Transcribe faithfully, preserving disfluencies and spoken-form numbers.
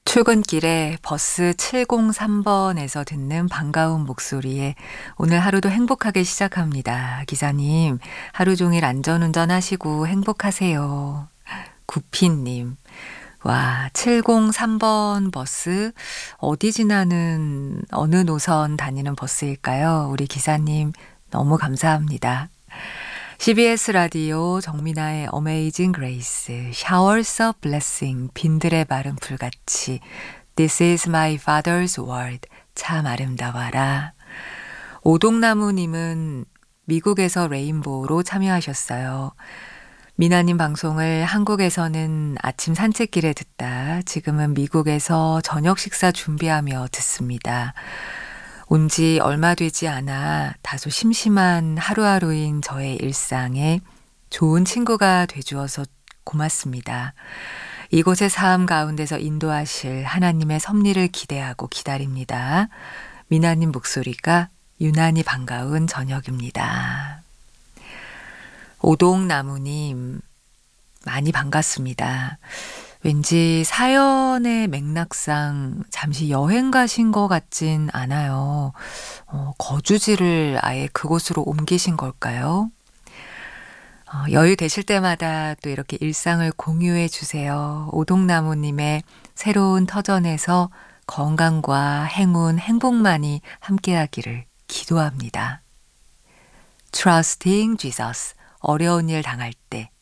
출근길에 버스 칠공삼 번에서 듣는 반가운 목소리에 오늘 하루도 행복하게 시작합니다. 기사님, 하루 종일 안전운전 하시고 행복하세요. 구피님, 와, 칠공삼 번 버스 어디 지나는 어느 노선 다니는 버스일까요? 우리 기사님 너무 감사합니다. 씨비에스 라디오 정민아의 어메이징 그레이스, Showers of Blessing, 빈들의 마른 불같이, This is my father's word, 참 아름다워라. 오동나무님은 미국에서 레인보우로 참여하셨어요. 미나님 방송을 한국에서는 아침 산책길에 듣다 지금은 미국에서 저녁 식사 준비하며 듣습니다. 온 지 얼마 되지 않아 다소 심심한 하루하루인 저의 일상에 좋은 친구가 돼주어서 고맙습니다. 이곳의 삶 가운데서 인도하실 하나님의 섭리를 기대하고 기다립니다. 미나님 목소리가 유난히 반가운 저녁입니다. 오동나무님, 많이 반갑습니다. 왠지 사연의 맥락상 잠시 여행 가신 것 같진 않아요. 어, 거주지를 아예 그곳으로 옮기신 걸까요? 어, 여유 되실 때마다 또 이렇게 일상을 공유해 주세요. 오동나무님의 새로운 터전에서 건강과 행운, 행복만이 함께하기를 기도합니다. Trusting Jesus, 어려운 일 당할 때